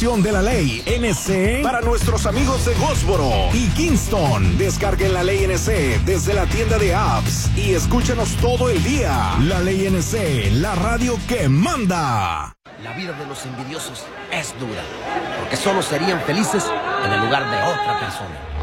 aplicación de La Ley NC para nuestros amigos de Goldsboro y Kingston. Descarguen La Ley NC desde la tienda de apps y escúchenos todo el día. La Ley NC, la radio que manda. La vida de los envidiosos es dura, porque solo serían felices en el lugar de otra persona.